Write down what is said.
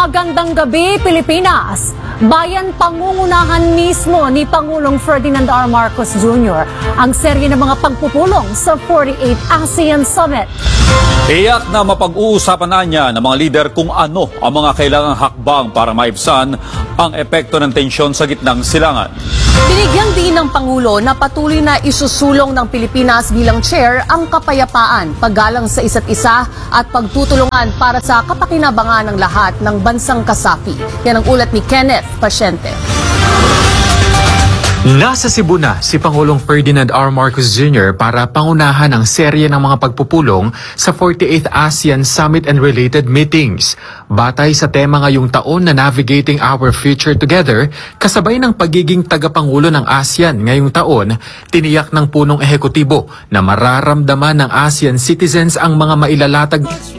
Magandang gabi, Pilipinas! Bayan pangungunahan mismo ni Pangulong Ferdinand R. Marcos Jr. ang serye ng mga pagpupulong sa 48th ASEAN Summit. Iyak na mapag-uusapan na niya ng mga lider kung ano ang mga kailangang hakbang para maibsan ang epekto ng tensyon sa gitnang silangan. Binigyang din ng Pangulo na patuloy na isusulong ng Pilipinas bilang chair ang kapayapaan, paggalang sa isa't isa at pagtutulungan para sa kapakinabangan ng lahat ng bansang kasapi. Yan ang ulat ni Kenneth Pasyente. Nasa Cebu na si Pangulong Ferdinand R. Marcos Jr. para pangunahan ang serye ng mga pagpupulong sa 48th ASEAN Summit and related meetings. Batay sa tema ngayong taon na Navigating Our Future Together, kasabay ng pagiging tagapangulo ng ASEAN ngayong taon, tiniyak ng punong ehekutibo na mararamdaman ng ASEAN citizens ang mga mailalatag